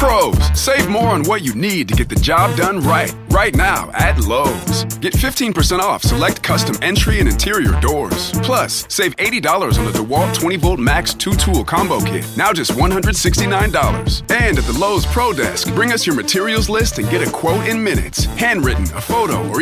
Pros, save more on what you need to get the job done right. Right now at Lowe's. Get 15% off select custom entry and interior doors. Plus, save $80 on the DeWalt 20-volt Max 2-tool combo kit. Now just $169. And at the Lowe's Pro Desk, bring us your materials list and get a quote in minutes. Handwritten, a photo, or